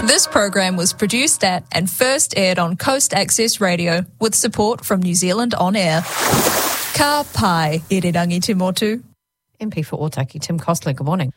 This program was produced at and first aired on Coast Access Radio with support from New Zealand On Air. Ka pai, irirangi te motu. MP for Otaki, Tim Costler, good morning.